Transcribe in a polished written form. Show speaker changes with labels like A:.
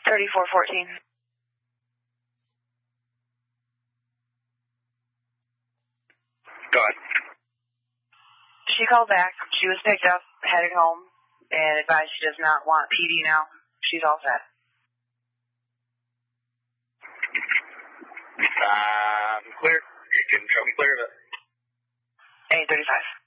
A: 3414.
B: Go ahead.
A: She called back. She was picked up, headed home, and advised she does not want PD now. She's all set.
B: Clear. You can show me clear of it.
A: 835.